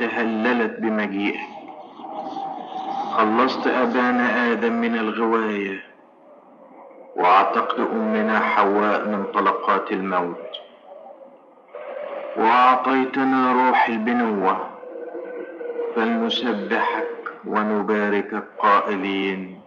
وتهللت بمجيئك. خلصت أبانا آدم من الغواية، وعتقت أمنا حواء من طلقات الموت، وأعطيتنا روح البنوة، فلنسبحك ونباركك قائلين